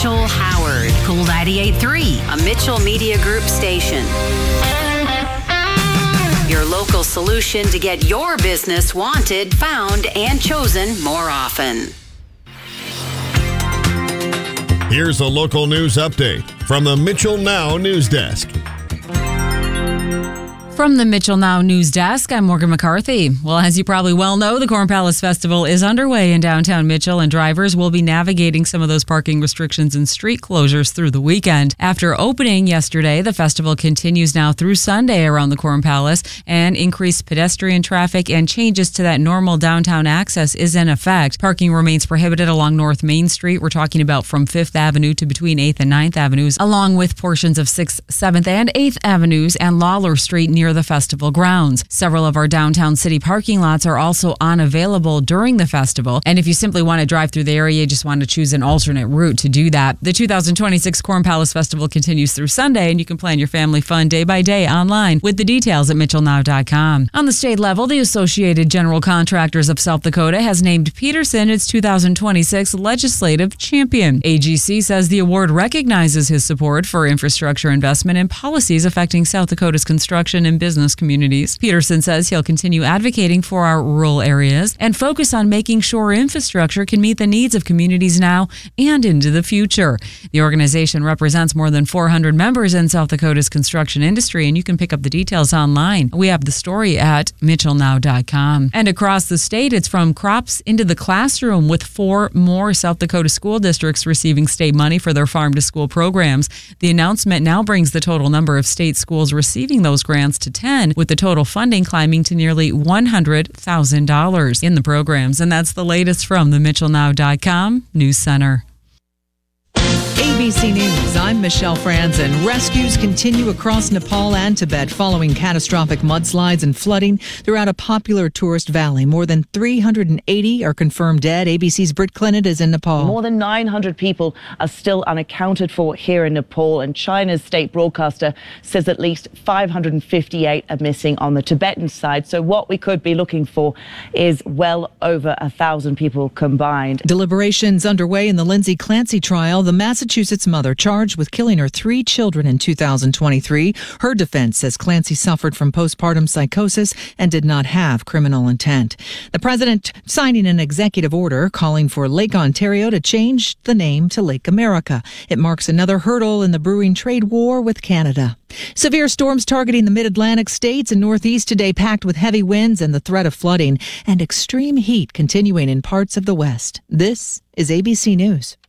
Mitchell Howard, Cool 98.3, a Mitchell Media Group station. Your local solution to get your business wanted, found, and chosen more often. Here's a local news update from the Mitchell Now News Desk. From the Mitchell Now News Desk, I'm Morgan McCarthy. Well, as you probably well know, the Corn Palace Festival is underway in downtown Mitchell, and drivers will be navigating some of those parking restrictions and street closures through the weekend. After opening yesterday, the festival continues now through Sunday around the Corn Palace, and increased pedestrian traffic and changes to that normal downtown access is in effect. Parking remains prohibited along North Main Street. We're talking about from 5th Avenue to between 8th and 9th Avenues, along with portions of 6th, 7th, and 8th Avenues and Lawler Street near the festival grounds. Several of our downtown city parking lots are also unavailable during the festival, and if you simply want to drive through the area, you just want to choose an alternate route to do that. The 2026 Corn Palace Festival continues through Sunday, and you can plan your family fun day by day online with the details at mitchellnow.com. On the state level, the Associated General Contractors of South Dakota has named Peterson its 2026 Legislative Champion. AGC says the award recognizes his support for infrastructure investment and policies affecting South Dakota's construction and business communities. Peterson says he'll continue advocating for our rural areas and focus on making sure infrastructure can meet the needs of communities now and into the future. The organization represents more than 400 members in South Dakota's construction industry, and you can pick up the details online. We have the story at mitchellnow.com. And across the state, it's from crops into the classroom, with 4 more South Dakota school districts receiving state money for their farm to school programs. The announcement now brings the total number of state schools receiving those grants to 10, with the total funding climbing to nearly $100,000 in the programs. And that's the latest from the mitchellnow.com News Center. ABC News, I'm Michelle Franzen. Rescues continue across Nepal and Tibet following catastrophic mudslides and flooding throughout a popular tourist valley. More than 380 are confirmed dead. ABC's Britt Clinton is in Nepal. More than 900 people are still unaccounted for here in Nepal, and China's state broadcaster says at least 558 are missing on the Tibetan side. So what we could be looking for is well over 1,000 people combined. Deliberations underway in the Lindsay Clancy trial. The Massachusetts mother charged with killing her 3 children in 2023. Her defense says Clancy suffered from postpartum psychosis and did not have criminal intent. The president signing an executive order calling for Lake Ontario to change the name to Lake America. It marks another hurdle in the brewing trade war with Canada. Severe storms targeting the mid-Atlantic states and Northeast today, packed with heavy winds and the threat of flooding, and extreme heat continuing in parts of the West. This is ABC News.